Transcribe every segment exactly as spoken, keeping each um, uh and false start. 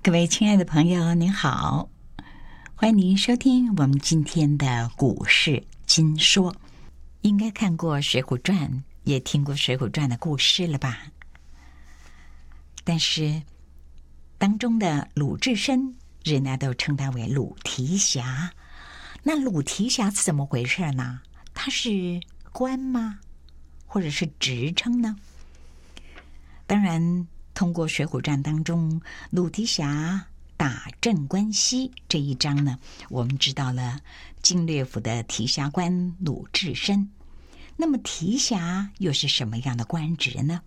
各位亲爱的朋友，您好，欢迎您收听我们今天的股市金说。应该看过《水浒传》，也听过《水浒传》的故事了吧？但是当中的鲁智深，人家都称他为鲁提辖。那鲁提辖是怎么回事呢？他是官吗？或者是职称呢？当然，通过《水浒传》当中鲁提辖打镇关西这一章呢，我们知道了经略府的提辖官鲁智深。那么提辖又是什么样的官职呢？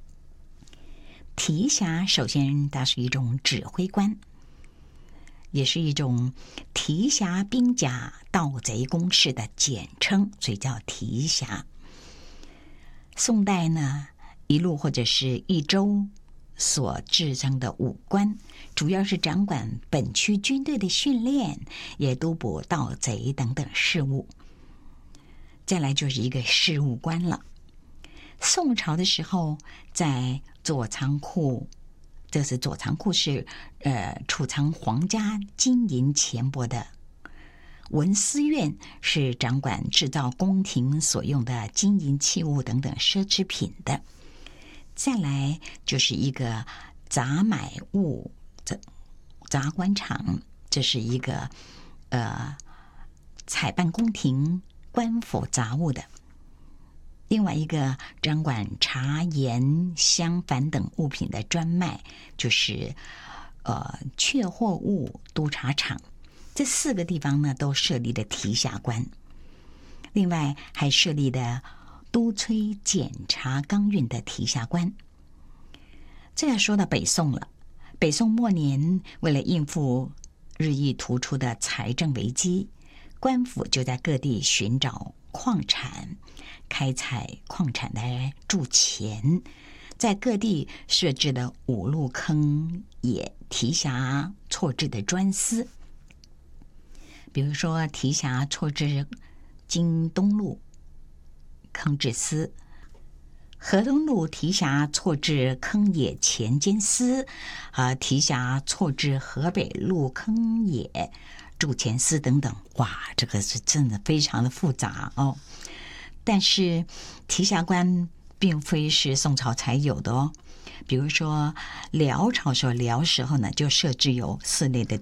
提辖首先它是一种指挥官，也是一种提辖兵甲盗贼公事的简称，所以叫提辖。宋代呢，一路或者是一州所制成的武官，主要是掌管本区军队的训练，也督捕盗贼等等事务。再来就是一个事务官了。宋朝的时候，在左藏库，这是左藏库是呃储藏皇家金银钱帛的。文思院是掌管制造宫廷所用的金银器物等等奢侈品的。再来就是一个杂买物杂官场，这是一个呃采办宫廷官府杂物的。另外一个掌管茶盐香矾等物品的专卖，就是呃确货物督察场。这四个地方呢，都设立了提辖官。另外还设立了督催检查钢运的提辖官。这要说到北宋了。北宋末年，为了应付日益突出的财政危机，官府就在各地寻找矿产，开采矿产来铸钱，在各地设置了五路坑野提辖错置的专司。比如说提辖错置京东路坑制司，河东路提辖错置坑野钱监司，啊，提辖错置河北路坑野铸钱司等等。哇，这个是真的非常的复杂哦。但是提辖官并非是宋朝才有的哦。比如说辽朝时候，辽时候呢就设置有四类的